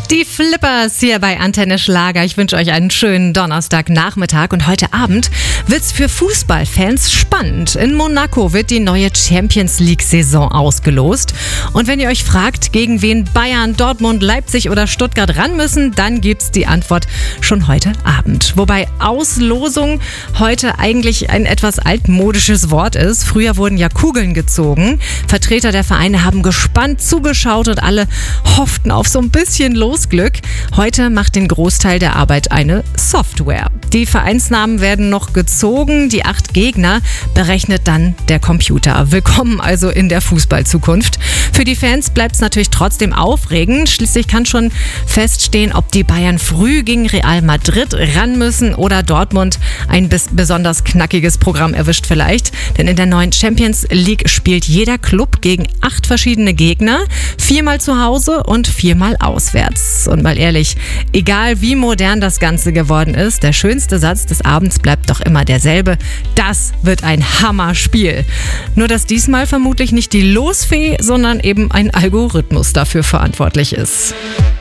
Die Flippers hier bei Antenne Schlager. Ich wünsche euch einen schönen Donnerstagnachmittag und heute Abend wird's für Fußballfans spannend. In Monaco wird die neue Champions-League-Saison ausgelost. Und wenn ihr euch fragt, gegen wen Bayern, Dortmund, Leipzig oder Stuttgart ran müssen, dann gibt's die Antwort schon heute Abend. Wobei Auslosung heute eigentlich ein etwas altmodisches Wort ist. Früher wurden ja Kugeln gezogen. Vertreter der Vereine haben gespannt zugeschaut und alle hofften auf so ein bisschen Losglück. Heute macht den Großteil der Arbeit eine Software. Die Vereinsnamen werden noch gezogen, die 8 Gegner berechnet dann der Computer. Willkommen also in der Fußballzukunft. Für die Fans bleibt es natürlich trotzdem aufregend. Schließlich kann schon feststehen, ob die Bayern früh gegen Real Madrid ran müssen oder Dortmund ein besonders knackiges Programm erwischt vielleicht. Denn in der neuen Champions League spielt jeder Club gegen 8 verschiedene Gegner, 4-mal zu Hause und 4-mal auswärts. Und mal ehrlich, egal wie modern das Ganze geworden ist, der schönste Satz des Abends bleibt doch immer derselbe. Das wird ein Hammerspiel. Nur dass diesmal vermutlich nicht die Losfee, sondern eben ein Algorithmus dafür verantwortlich ist.